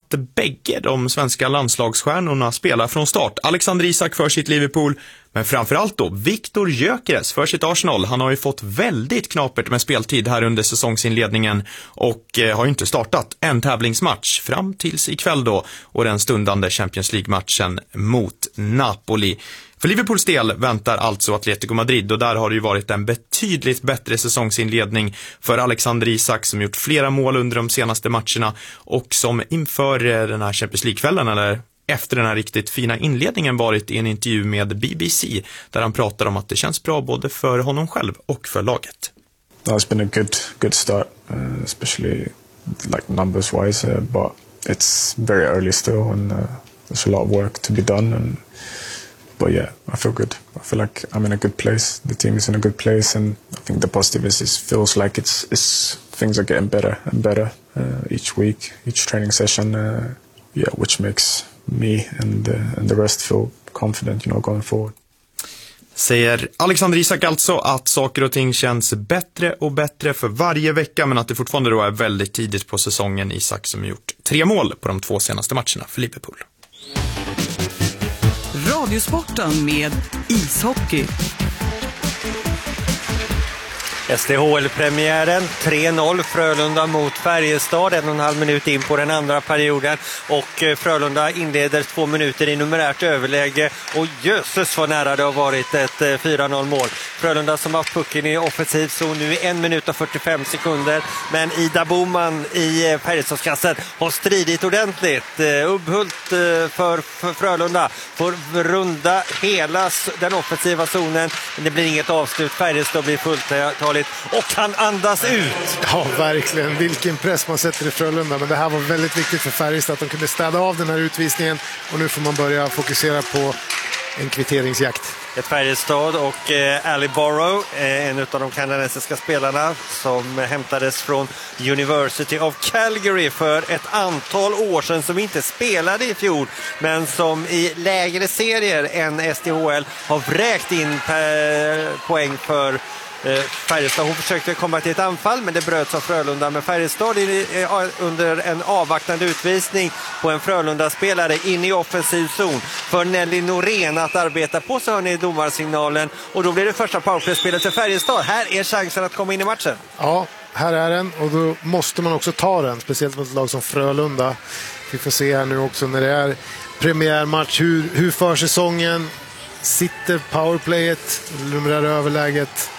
att bägge de svenska landslagsstjärnorna spelar från start. Alexander Isak för sitt Liverpool, men framförallt då Viktor Gyökeres för sitt Arsenal. Han har ju fått väldigt knapert med speltid här under säsongsinledningen och har ju inte startat en tävlingsmatch fram tills ikväll då och den stundande Champions League-matchen mot Napoli. För Liverpools del väntar alltså Atletico Madrid och där har det ju varit en betydligt bättre säsongsinledning för Alexander Isak som gjort flera mål under de senaste matcherna och som inför den här Champions League-kvällen eller efter den här riktigt fina inledningen varit i en intervju med BBC där han pratar om att det känns bra både för honom själv och för laget. It's been a good start, especially like numbers wise, but it's very early still and there's a lot of work to be done but yeah, I feel good. I feel like I'm in a good place. The team is in a good place and I think the positive is it feels like it's things are getting better and better each week, each training session, which makes me and the rest feel confident, going forward. Säger Alexander Isak alltså att saker och ting känns bättre och bättre för varje vecka men att det fortfarande då är väldigt tidigt på säsongen. Isak som gjort 3 mål på de 2 senaste matcherna för Liverpool. Radiosporten med ishockey. SDHL-premiären 3-0 Frölunda mot Färjestad 1,5 minut in på den andra perioden och Frölunda inleder 2 minuter i numerärt överläge och jösses vad nära det har varit ett 4-0 mål. Frölunda som har pucken i offensiv zon nu i 1 minut och 45 sekunder men Ida Boman i Färjestadskassen har stridit ordentligt. Ubbhult för Frölunda får runda hela den offensiva zonen men det blir inget avslut. Färjestad blir fulltaligt och kan andas ut. Ja, verkligen. Vilken press man sätter i Frölunda. Men det här var väldigt viktigt för Färjestad att de kunde städa av den här utvisningen. Och nu får man börja fokusera på en kvitteringsjakt. Ett Färjestad och Ali Borrow, en av de kanadensiska spelarna som hämtades från University of Calgary för ett antal år sedan, som inte spelade i fjol men som i lägre serier än SDHL har vräkt in poäng för Färjestad. Hon försökte komma till ett anfall men det bröts av Frölunda, men Färjestad under en avvaktande utvisning på en Frölunda-spelare in i offensiv zon för Nelly Norén att arbeta på, så hör ni domarsignalen och då blir det första powerplay-spelet för Färjestad. Här är chansen att komma in i matchen. Ja, här är den och då måste man också ta den, speciellt mot ett lag som Frölunda. Vi får se här nu också när det är premiärmatch hur för säsongen sitter powerplayet, numerära överläget.